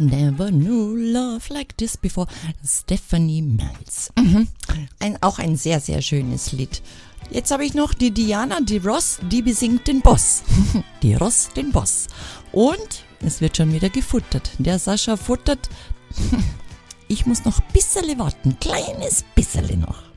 Never knew love like this before. Stephanie Miles. Auch ein sehr, sehr schönes Lied. Jetzt habe ich noch die Diana, die Ross, die besingt den Boss. Die Ross, den Boss. Und es wird schon wieder gefuttert. Der Sascha futtert. Ich muss noch ein bisschen warten. Kleines bisschen noch.